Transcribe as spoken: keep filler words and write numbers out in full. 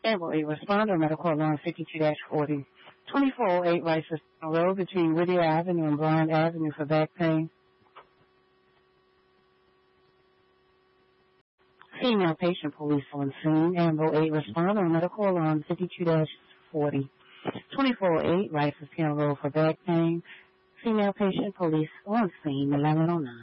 Amble eight responder, medical alarm fifty-two dash forty. twenty-four oh eight Rice Road between Whittier Avenue and Bryant Avenue for back pain. Female patient, police on scene. Amble eight responder, medical alarm fifty-two dash forty. twenty-four oh eight Rice Road for back pain. Female patient, police on scene, eleven oh nine.